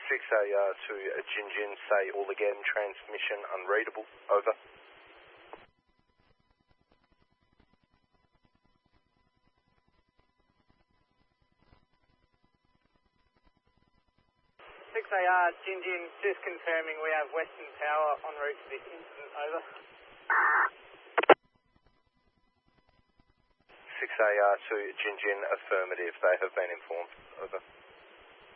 6AR to Jinjin, say all again, transmission unreadable, over. 6AR, Jinjin, just confirming we have Western Tower en route to this incident, over. 6AR to Jinjin, affirmative, they have been informed, over.